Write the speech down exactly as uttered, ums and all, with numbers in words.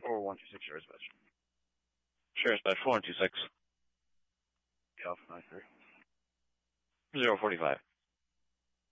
four one two six, Sheriff's Dispatch. Sheriff's Dispatch four one two six. Alpha nine three. zero forty-five.